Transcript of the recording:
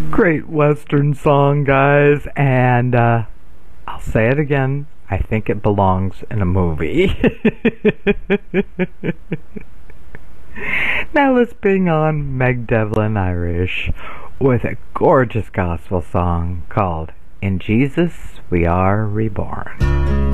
Great Western song, guys, and I'll say it again. I think it belongs in a movie. Now let's bring on Meg Devlin Irish with a gorgeous gospel song called In Jesus We Are Reborn.